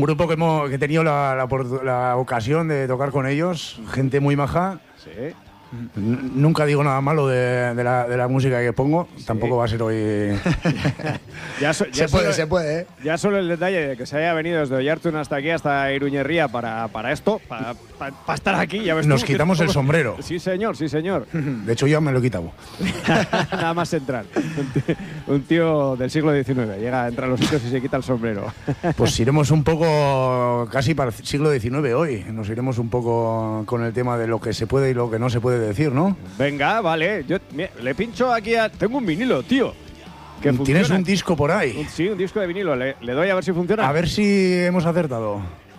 Grupo que he tenido la ocasión de tocar con ellos, gente muy maja. Sí. Nunca digo nada malo de la música que pongo, tampoco va a ser hoy... Se puede, ¿eh? Ya solo el detalle de que se haya venido desde Oiartzun hasta aquí, hasta Iruñerría, para esto, para estar aquí. Ya ves Nos tú, quitamos el sombrero. Sí, señor, sí, señor. De hecho, ya me lo he quitado. Nada más entrar. Un tío del siglo XIX llega, entra a los sitios y se quita el sombrero. Pues iremos un poco casi para el siglo XIX hoy. Nos iremos un poco con el tema de lo que se puede y lo que no se puede decir, ¿no? Venga, vale. Yo le pincho aquí a... Tengo un vinilo, tío. Que ¿Tienes funciona. un disco por ahí? Sí, un disco de vinilo. Le doy a ver si funciona. A ver si hemos acertado.